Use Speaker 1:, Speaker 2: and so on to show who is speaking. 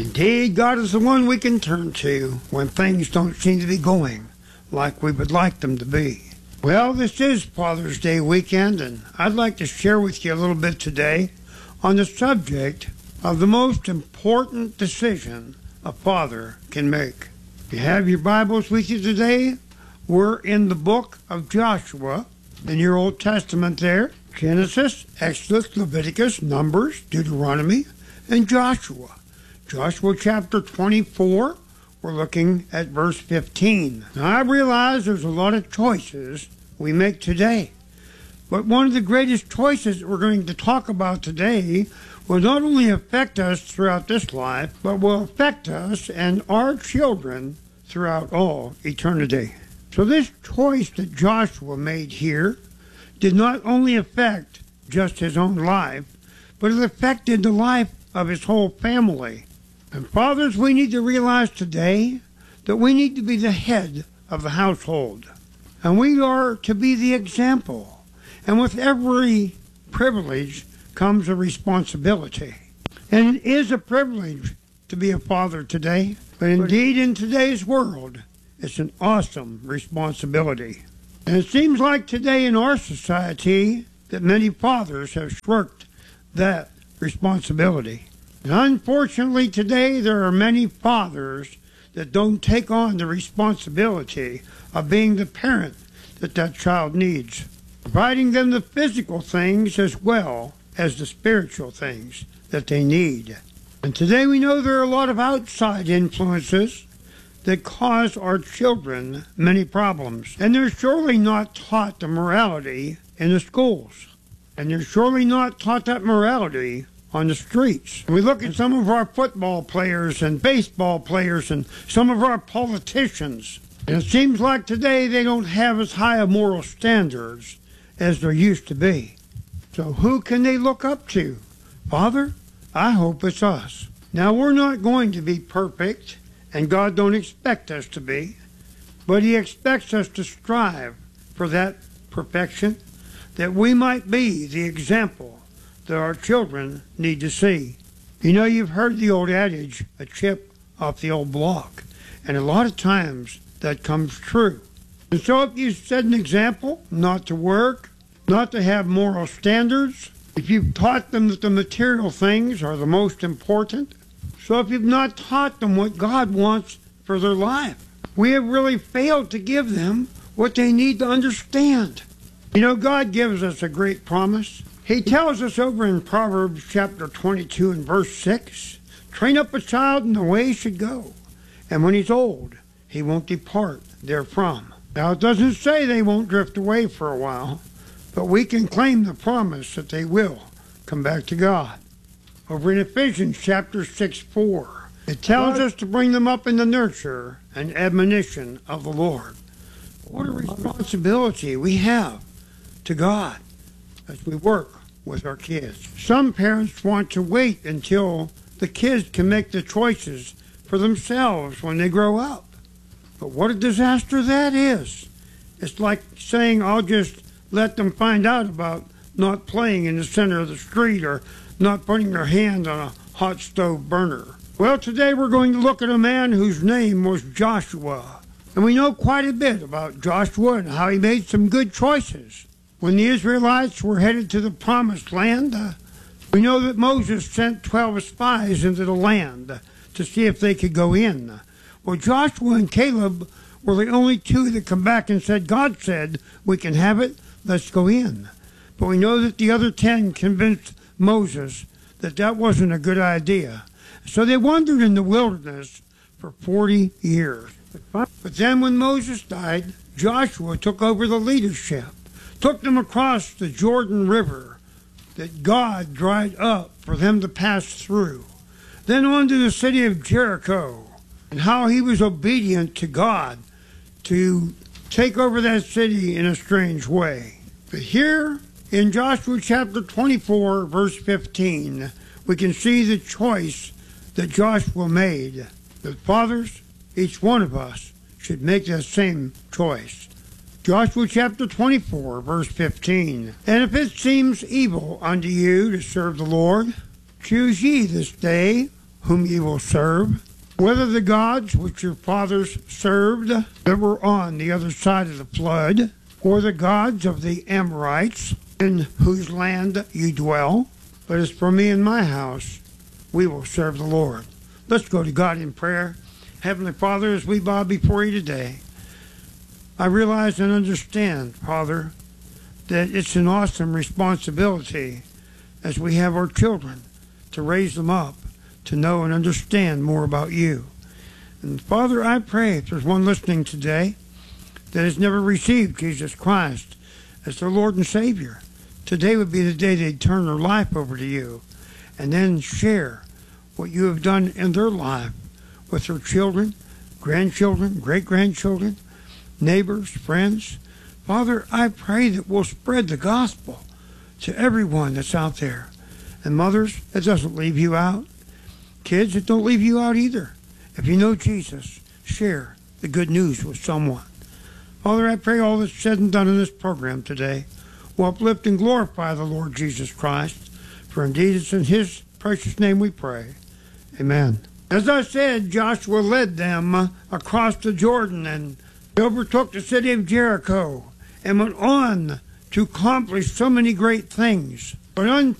Speaker 1: Indeed, God is the one we can turn to when things don't seem to be going like we would like them to be. Well, this is Father's Day weekend, and I'd like to share with you a little bit today on the subject of the most important decision a father can make. If you have your Bibles with you today, we're in the book of Joshua in your Old Testament there. Genesis, Exodus, Leviticus, Numbers, Deuteronomy, and Joshua. Joshua chapter 24, we're looking at verse 15. Now, I realize there's a lot of choices we make today, but one of the greatest choices that we're going to talk about today will not only affect us throughout this life, but will affect us and our children throughout all eternity. So this choice that Joshua made here did not only affect just his own life, but it affected the life of his whole family. And fathers, we need to realize today that we need to be the head of the household. And we are to be the example. And with every privilege comes a responsibility. And it is a privilege to be a father today. But indeed, in today's world, it's an awesome responsibility. And it seems like today in our society that many fathers have shirked that responsibility. And unfortunately today there are many fathers that don't take on the responsibility of being the parent that that child needs, providing them the physical things as well as the spiritual things that they need. And today we know there are a lot of outside influences that cause our children many problems. And they're surely not taught the morality in the schools. And they're surely not taught that morality on the streets. We look at some of our football players and baseball players and some of our politicians, and it seems like today they don't have as high of moral standards as there used to be. So who can they look up to? Father, I hope it's us. Now, we're not going to be perfect, and God don't expect us to be, but He expects us to strive for that perfection, that we might be the example that our children need to see. You know, you've heard the old adage, a chip off the old block, and a lot of times that comes true. And so if you set an example not to work, not to have moral standards, if you've taught them that the material things are the most important, so if you've not taught them what God wants for their life, we have really failed to give them what they need to understand. You know, God gives us a great promise. He tells us over in Proverbs chapter 22 and verse 6, train up a child in the way he should go, and when he's old, he won't depart therefrom. Now, it doesn't say they won't drift away for a while, but we can claim the promise that they will come back to God. Over in Ephesians chapter 6:4, it tells us to bring them up in the nurture and admonition of the Lord. What a responsibility we have to God as we work with our kids. Some parents want to wait until the kids can make the choices for themselves when they grow up. But what a disaster that is. It's like saying, I'll just let them find out about not playing in the center of the street or not putting their hand on a hot stove burner. Well, today we're going to look at a man whose name was Joshua. And we know quite a bit about Joshua and how he made some good choices. When the Israelites were headed to the promised land, we know that Moses sent 12 spies into the land to see if they could go in. Well, Joshua and Caleb were the only two that come back and said, God said, we can have it, let's go in. But we know that the other 10 convinced Moses that that wasn't a good idea. So they wandered in the wilderness for 40 years. But then when Moses died, Joshua took over the leadership, took them across the Jordan River that God dried up for them to pass through. Then on to the city of Jericho, and how he was obedient to God to take over that city in a strange way. But here in Joshua chapter 24, verse 15, we can see the choice that Joshua made. That fathers, each one of us should make that same choice. Joshua chapter 24, verse 15. And if it seems evil unto you to serve the Lord, choose ye this day whom ye will serve, whether the gods which your fathers served that were on the other side of the flood, or the gods of the Amorites, in whose land you dwell. But as for me and my house, we will serve the Lord. Let's go to God in prayer. Heavenly Father, as we bow before you today, I realize and understand, Father, that it's an awesome responsibility as we have our children to raise them up to know and understand more about you. And Father, I pray if there's one listening today that has never received Jesus Christ as their Lord and Savior, today would be the day they'd turn their life over to you and then share what you have done in their life with their children, grandchildren, great-grandchildren, neighbors, friends. Father, I pray that we'll spread the gospel to everyone that's out there. And mothers, it doesn't leave you out. Kids, it don't leave you out either. If you know Jesus, share the good news with someone. Father, I pray all that's said and done in this program today will uplift and glorify the Lord Jesus Christ. For indeed it's in his precious name we pray. Amen. As I said, Joshua led them across the Jordan and overtook the city of Jericho and went on to accomplish so many great things. But